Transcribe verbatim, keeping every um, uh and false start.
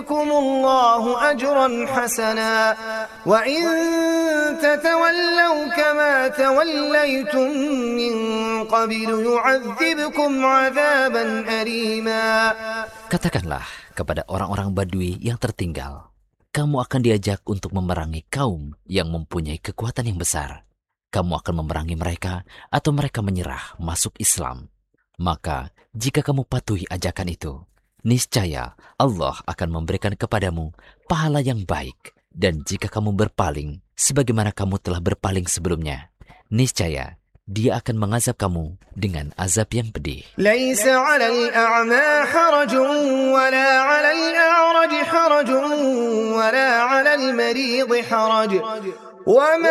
يؤتكم الله أجرا حسنا وإن تتولوا كما توليتم من قبل يعذبكم عذابا أليما. Katakanlah kepada orang-orang Badui yang tertinggal, kamu akan diajak untuk memerangi kaum yang mempunyai kekuatan yang besar. Kamu akan memerangi mereka atau mereka menyerah masuk Islam. Maka jika kamu patuhi ajakan itu, niscaya Allah akan memberikan kepadamu pahala yang baik. Dan jika kamu berpaling, sebagaimana kamu telah berpaling sebelumnya, niscaya Dia akan mengazab kamu dengan azab yang pedih. ليس على الأعمى حرج ولا على الأعرج حرج ولا على المريض حرج وما